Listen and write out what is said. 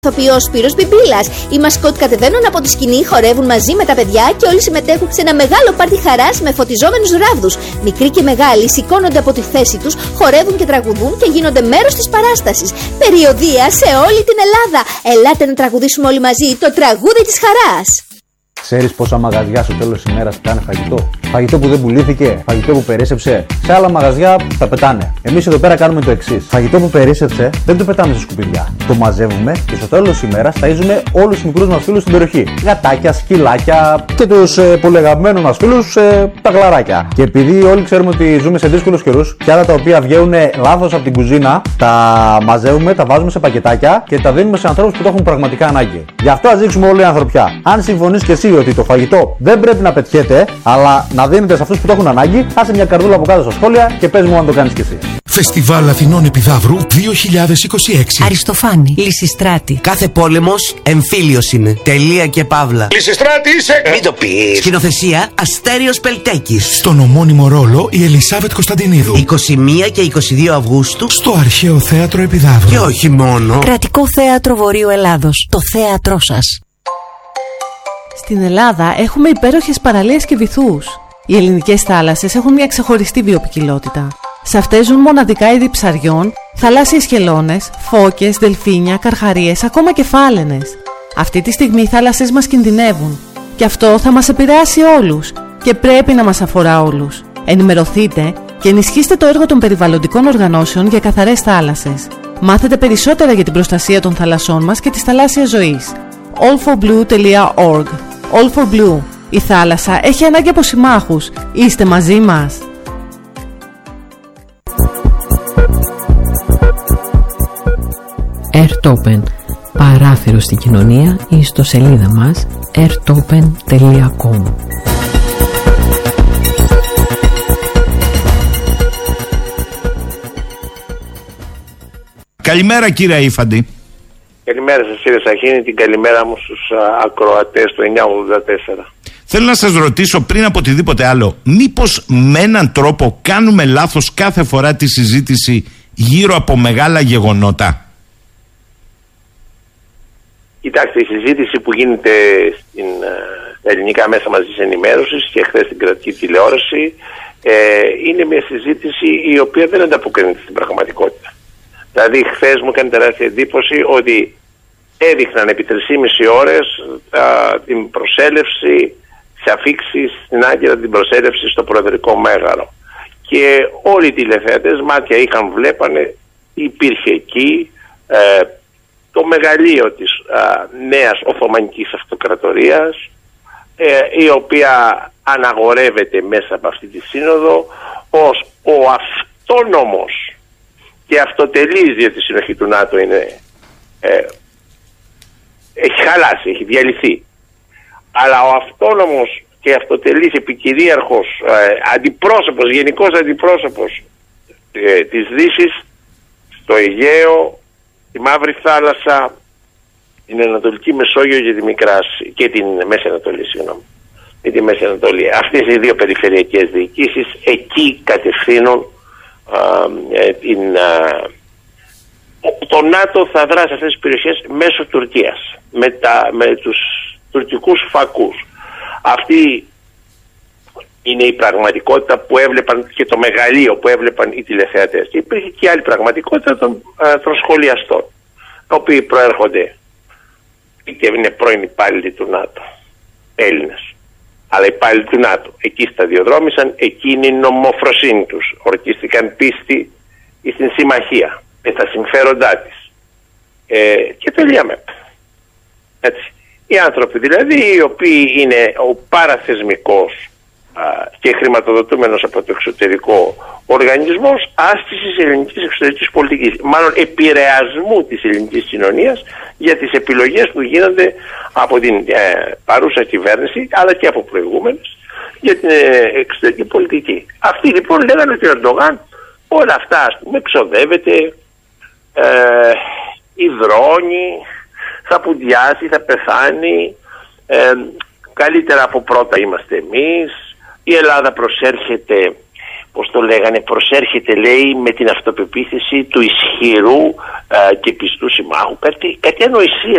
Ηθοποιός Σπύρος Μπιμπίλας. Οι μασκότ κατεβαίνουν από τη σκηνή, χορεύουν μαζί με τα παιδιά και όλοι συμμετέχουν σε ένα μεγάλο πάρτι χαράς με φωτιζόμενους ράβδους. Μικροί και μεγάλοι σηκώνονται από τη θέση τους, χορεύουν και τραγουδούν και γίνονται μέρος της παράστασης. Περιοδεία σε όλη την Ελλάδα. Ελάτε να τραγουδήσουμε όλοι μαζί το τραγούδι της χαράς. Ξέρεις πόσα μαγαζιά στο τέλος της ημέρας πετάνε φαγητό? Φαγητό που δεν πουλήθηκε, φαγητό που περίσσεψε. Σε άλλα μαγαζιά τα πετάνε. Εμείς εδώ πέρα κάνουμε το εξής. Φαγητό που περίσσεψε δεν το πετάμε στα σκουπίδια. Το μαζεύουμε και στο τέλος της ημέρας ταΐζουμε όλους τους μικρούς μας φίλους στην περιοχή. Γατάκια, σκυλάκια και τους πολύ αγαπημένους μας φίλους τα γλαράκια. Και επειδή όλοι ξέρουμε ότι ζούμε σε δύσκολους καιρούς, πιάτα τα οποία βγαίνουν λάθος από την κουζίνα, τα μαζεύουμε, τα βάζουμε σε πακετάκια και τα δίνουμε σε ανθρώπους που το έχουν πραγματικά ανάγκη. Γι' αυτό ας δείξουμε όλη η ανθρωπιά. Αν συμφωνείς και εσύ ότι το φαγητό δεν πρέπει να πετιέται, αλλά να δίνεται σε αυτούς που το έχουν ανάγκη, άσε μια καρδούλα από κάτω στα σχόλια και πες μου αν το κάνεις κι εσύ. Φεστιβάλ Αθηνών Επιδαύρου 2026. Αριστοφάνη, Λυσιστράτη. Κάθε πόλεμος εμφύλιος είναι. Τελεία και παύλα. Λυσιστράτη είσαι! Μην το πεις. Σκηνοθεσία Αστέριος Πελτέκης. Στον ομώνυμο ρόλο η Ελισάβετ Κωνσταντινίδου. 21 και 22 Αυγούστου στο Αρχαίο Θέατρο Επιδαύρου. Και όχι μόνο. Κρατικό Θέατρο Βορείου Ελλάδος. Το θέατρό σας. Στην Ελλάδα έχουμε υπέροχες παραλίες και βυθούς. Οι ελληνικές θάλασσες έχουν μια ξεχωριστή βιοποικιλότητα. Σε αυτές ζουν μοναδικά είδη ψαριών, θαλάσσιες χελώνες, φώκες, δελφίνια, καρχαρίες, ακόμα και φάλαινες. Αυτή τη στιγμή οι θάλασσες μας κινδυνεύουν. Και αυτό θα μας επηρεάσει όλους και πρέπει να μας αφορά όλους. Ενημερωθείτε και ενισχύστε το έργο των περιβαλλοντικών οργανώσεων για καθαρές θάλασσες. Μάθετε περισσότερα για την προστασία των θαλασσών μας και της θαλάσσιας ζωής. allforblue.org. All for Blue. Η θάλασσα έχει ανάγκη από συμμάχους. Είστε μαζί μας. Airtopen. Παράθυρο στην κοινωνία. Η ιστοσελίδα μας airtopen.com. Καλημέρα κύριε Ήφαντη. Καλημέρα σας κύριε Σαχίνη, την καλημέρα μου στους ακροατές του 984. Θέλω να σας ρωτήσω πριν από οτιδήποτε άλλο, μήπως με έναν τρόπο κάνουμε λάθος κάθε φορά τη συζήτηση γύρω από μεγάλα γεγονότα? Κοιτάξτε, η συζήτηση που γίνεται στην ελληνικά μέσα μαζικής ενημέρωσης και χθες στην κρατική τηλεόραση είναι μια συζήτηση η οποία δεν ανταποκρίνεται στην πραγματικότητα. Δηλαδή χθες μου έκανε τεράστια εντύπωση ότι έδειχναν επί 3,5 ώρες την προσέλευση, τις αφίξεις στην Άγκυρα, την προσέλευση στο Προεδρικό Μέγαρο. Και όλοι οι τηλεθεατές μάτια είχαν, βλέπανε, υπήρχε εκεί το μεγαλείο της νέας Οθωμανικής Αυτοκρατορίας, η οποία αναγορεύεται μέσα από αυτή τη σύνοδο ως ο αυτόνομος και αυτοτελής, διότι η συνοχή του ΝΑΤΟ έχει χαλάσει, έχει διαλυθεί. Αλλά ο αυτόνομος και αυτοτελής επικυρίαρχος αντιπρόσωπος, γενικός αντιπρόσωπος της Δύσης στο Αιγαίο, τη Μαύρη Θάλασσα, την Ανατολική Μεσόγειο και την Μέση Ανατολή, και τη Μέση Ανατολή. Αυτές οι δύο περιφερειακές διοικήσεις εκεί κατευθύνουν το ΝΑΤΟ θα δράσει σε αυτές τις περιοχές μέσω Τουρκίας με τους τουρκικούς φακούς. Αυτή είναι η πραγματικότητα που έβλεπαν και το μεγαλείο που έβλεπαν οι τηλεθεατές. Και υπήρχε και άλλη πραγματικότητα των σχολιαστών, οι οποίοι προέρχονται και είναι πρώην υπάλληλοι του ΝΑΤΟ, Έλληνες, αλλά υπάλληλοι του ΝΑΤΟ. Εκεί σταδιοδρόμησαν, εκεί είναι η νομοφροσύνη τους. Ορκίστηκαν πίστη στην συμμαχία με τα συμφέροντά της. Και τελειάμε. Έτσι. Οι άνθρωποι δηλαδή, οι οποίοι είναι ο παραθεσμικός και χρηματοδοτούμενος από το εξωτερικό οργανισμός άσκησης ελληνικής εξωτερικής πολιτικής, μάλλον επηρεασμού της ελληνικής κοινωνίας για τις επιλογές που γίνονται από την παρούσα κυβέρνηση αλλά και από προηγούμενες για την εξωτερική πολιτική. Αυτοί λοιπόν λέγανε ότι ο Ερντογάν όλα αυτά, ας πούμε, ξοδεύεται, υδρώνει, θα πουδιάσει, θα πεθάνει, καλύτερα από πρώτα είμαστε εμείς, η Ελλάδα προσέρχεται, πώς το λέγανε, προσέρχεται λέει με την αυτοπεποίθηση του ισχυρού και πιστού συμμάχου. Κάτι ανοησία